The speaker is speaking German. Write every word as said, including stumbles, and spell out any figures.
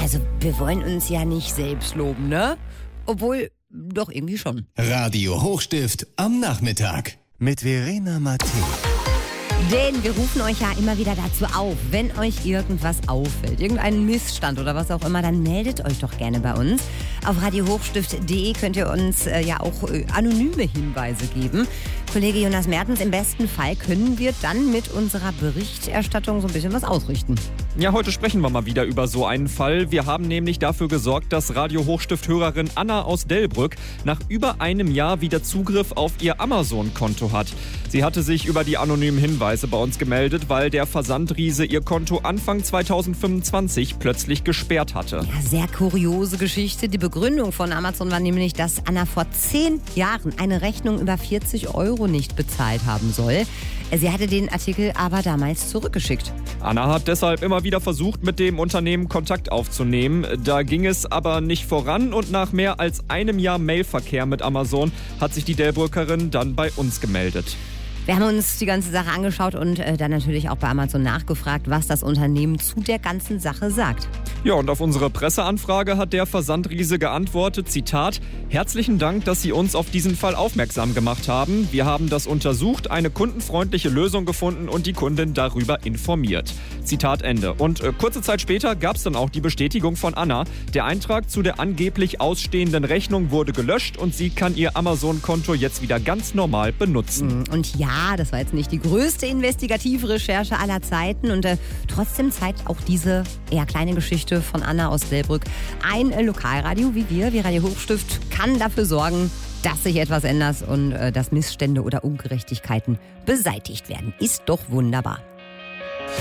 Also, wir wollen uns ja nicht selbst loben, ne? Obwohl, doch irgendwie schon. Radio Hochstift am Nachmittag mit Verena Matthä. Denn wir rufen euch ja immer wieder dazu auf, wenn euch irgendwas auffällt, irgendein Missstand oder was auch immer, dann meldet euch doch gerne bei uns. Auf radio hochstift punkt de könnt ihr uns äh, ja auch äh, anonyme Hinweise geben. Kollege Jonas Mertens, im besten Fall können wir dann mit unserer Berichterstattung so ein bisschen was ausrichten. Ja, heute sprechen wir mal wieder über so einen Fall. Wir haben nämlich dafür gesorgt, dass Radio Hochstift-Hörerin Anna aus Delbrück nach über einem Jahr wieder Zugriff auf ihr Amazon-Konto hat. Sie hatte sich über die anonymen Hinweise bei uns gemeldet, weil der Versandriese ihr Konto Anfang zweitausendfünfundzwanzig plötzlich gesperrt hatte. Ja, sehr kuriose Geschichte. Die Begründung von Amazon war nämlich, dass Anna vor zehn Jahren eine Rechnung über vierzig Euro nicht bezahlt haben soll. Sie hatte den Artikel aber damals zurückgeschickt. Anna hat deshalb immer wieder versucht, mit dem Unternehmen Kontakt aufzunehmen. Da ging es aber nicht voran und nach mehr als einem Jahr Mailverkehr mit Amazon hat sich die Delbrückerin dann bei uns gemeldet. Wir haben uns die ganze Sache angeschaut und äh, dann natürlich auch bei Amazon nachgefragt, was das Unternehmen zu der ganzen Sache sagt. Ja, und auf unsere Presseanfrage hat der Versandriese geantwortet, Zitat, herzlichen Dank, dass Sie uns auf diesen Fall aufmerksam gemacht haben. Wir haben das untersucht, eine kundenfreundliche Lösung gefunden und die Kundin darüber informiert. Zitat Ende. Und äh, kurze Zeit später gab es dann auch die Bestätigung von Anna. Der Eintrag zu der angeblich ausstehenden Rechnung wurde gelöscht und sie kann ihr Amazon-Konto jetzt wieder ganz normal benutzen. Und ja, das war jetzt nicht die größte Investigativrecherche aller Zeiten und äh, trotzdem zeigt auch diese eher kleine Geschichte von Anna aus Delbrück, ein äh, Lokalradio wie wir, wie Radio Hochstift, kann dafür sorgen, dass sich etwas ändert und äh, dass Missstände oder Ungerechtigkeiten beseitigt werden. Ist doch wunderbar.